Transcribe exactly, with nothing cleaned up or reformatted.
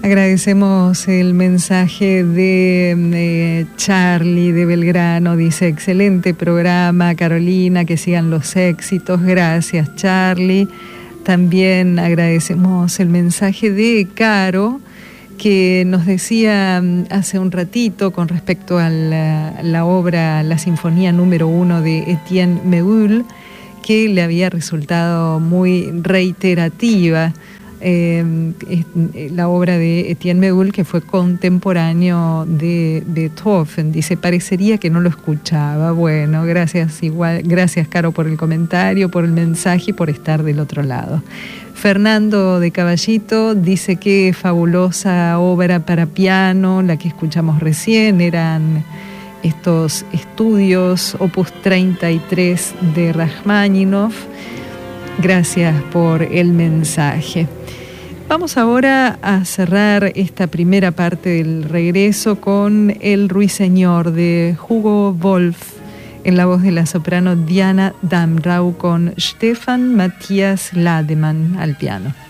Agradecemos el mensaje de eh, Charlie de Belgrano. Dice, excelente programa, Carolina, que sigan los éxitos. Gracias, Charlie. También agradecemos el mensaje de Caro, que nos decía hace un ratito con respecto a la, la obra, la Sinfonía número uno de Etienne Meul, que le había resultado muy reiterativa. Eh, la obra de Etienne Meul, que fue contemporáneo de Beethoven. Dice, parecería que no lo escuchaba. Bueno, gracias igual, gracias Caro por el comentario, por el mensaje y por estar del otro lado. Fernando de Caballito dice que fabulosa obra para piano, la que escuchamos recién, eran estos estudios Opus treinta y tres de Rachmaninoff. Gracias por el mensaje. Vamos ahora a cerrar esta primera parte del regreso con El Ruiseñor de Hugo Wolf, en la voz de la soprano Diana Damrau, con Stefan Matthias Lademann al piano.